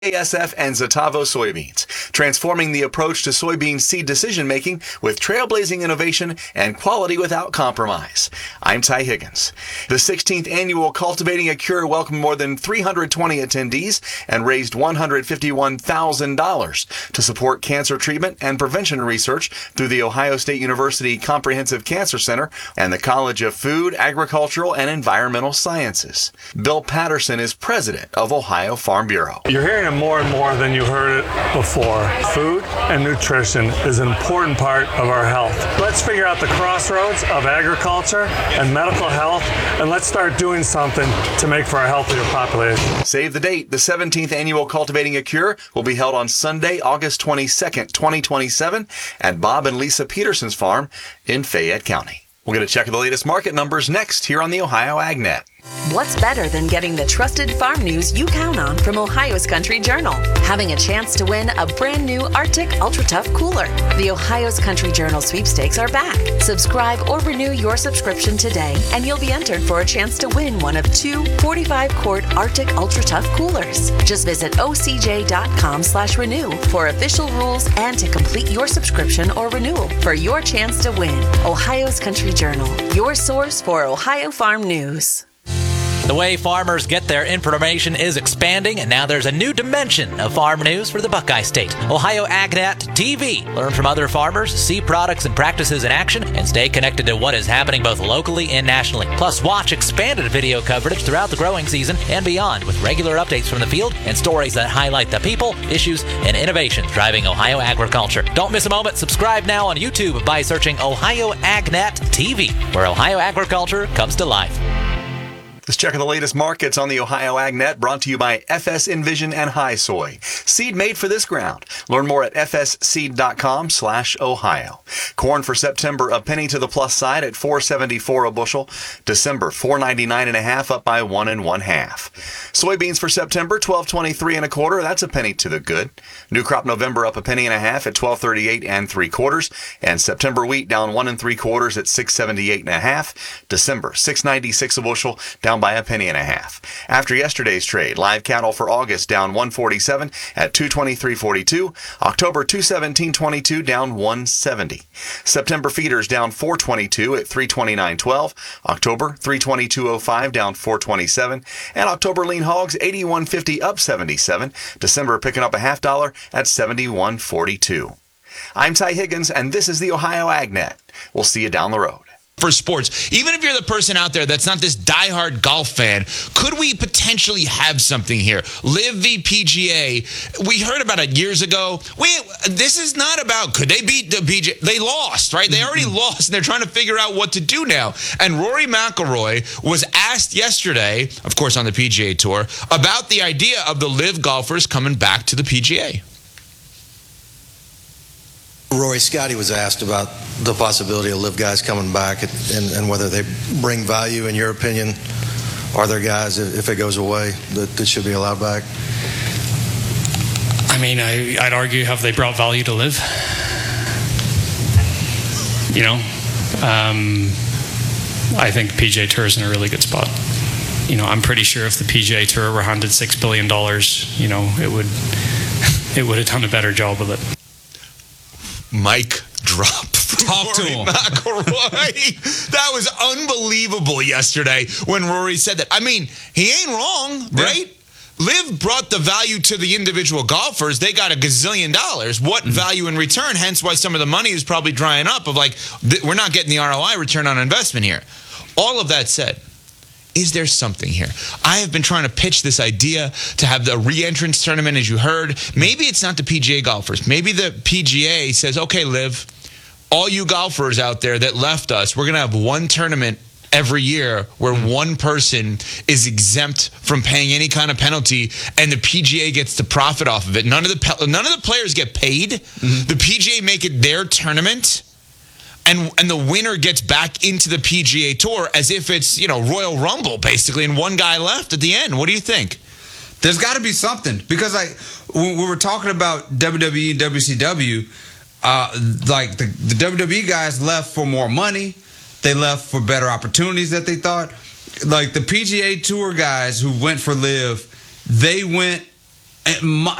BASF and Zetavo soybeans, transforming the approach to soybean seed decision-making with trailblazing innovation and quality without compromise. I'm Ty Higgins. The 16th annual Cultivating a Cure welcomed more than 320 attendees and raised $151,000 to support cancer treatment and prevention research through the Ohio State University Comprehensive Cancer Center and the College of Food, Agricultural, and Environmental Sciences. Bill Patterson is president of Ohio Farm Bureau. You're hearing more and more than you heard it before. Food and nutrition is an important part of our health. Let's figure out the crossroads of agriculture and medical health, and let's start doing something to make for a healthier population. Save the date. The 17th annual Cultivating a Cure will be held on Sunday, August 22nd, 2027 at Bob and Lisa Peterson's farm in Fayette County. We're going to check the latest market numbers next here on the Ohio AgNet. What's better than getting the trusted farm news you count on from Ohio's Country Journal? Having a chance to win a brand new Arctic Ultra Tough cooler. The Ohio's Country Journal sweepstakes are back. Subscribe or renew your subscription today, and you'll be entered for a chance to win one of two 45-quart Arctic Ultra Tough coolers. Just visit ocj.com/renew for official rules and to complete your subscription or renewal for your chance to win. Ohio's Country Journal, your source for Ohio farm news. The way farmers get their information is expanding, and now there's a new dimension of farm news for the Buckeye State. Ohio AgNet TV. Learn from other farmers, see products and practices in action, and stay connected to what is happening both locally and nationally. Plus, watch expanded video coverage throughout the growing season and beyond with regular updates from the field and stories that highlight the people, issues, and innovations driving Ohio agriculture. Don't miss a moment. Subscribe now on YouTube by searching Ohio AgNet TV, where Ohio agriculture comes to life. Let's check the latest markets on the Ohio AgNet, brought to you by FS Envision and High Soy. Seed made for this ground. Learn more at fsseed.com/Ohio. Corn for September, a penny to the plus side at $4.74 a bushel. December, $4.99.5, up by 1 1/2. Soybeans for September, $12.23 1/4. That's a penny to the good. New crop November up a penny and a half at $12.38 3/4. And September wheat down 1 3/4 at $6.78 1/2. December, $6.96 a bushel, down by a penny and a half. After yesterday's trade, live cattle for August down 147 at 223.42. October 217.22 down 170. September feeders down 422 at 329.12. October 322.05 down 427. And October lean hogs 81.50 up 77. December picking up a $0.50 at 71.42. I'm Ty Higgins, and this is the Ohio AgNet. We'll see you down the road. For sports, even if you're the person out there that's not this diehard golf fan, could we potentially have something here? Live v PGA. We heard about it years ago. This is not about could they beat the PGA. They lost, right? They already lost, and they're trying to figure out what to do now. And Rory McIlroy was asked yesterday, of course on the PGA Tour, about the idea of the Live golfers coming back to the PGA. Rory, Scotty was asked about the possibility of Live guys coming back and whether they bring value. In your opinion, are there guys, if it goes away, that should be allowed back? I mean, I'd argue, have they brought value to Live? You know, I think PGA Tour is in a really good spot. You know, I'm pretty sure if the PGA Tour were handed $6 billion, you know, it would have done a better job with it. Mic drop. Talk to him. McIlroy. That was unbelievable yesterday when Rory said that. I mean, he ain't wrong, right? Live brought the value to the individual golfers. They got $1 gazillion. What value in return? Hence why some of the money is probably drying up of like, we're not getting the ROI, return on investment here. All of that said, is there something here? I have been trying to pitch this idea to have the re-entrance tournament, as you heard. Maybe it's not the PGA golfers. Maybe the PGA says, okay, Liv, all you golfers out there that left us, we're going to have one tournament every year where one person is exempt from paying any kind of penalty, and the PGA gets the profit off of it. None of the players get paid. The PGA make it their tournament. And the winner gets back into the PGA Tour as if it's, you know, Royal Rumble, basically, and one guy left at the end. What do you think? There's got to be something. Because when we were talking about WWE and WCW, like the WWE guys left for more money. They left for better opportunities that they thought. Like the PGA Tour guys who went for Live, they went And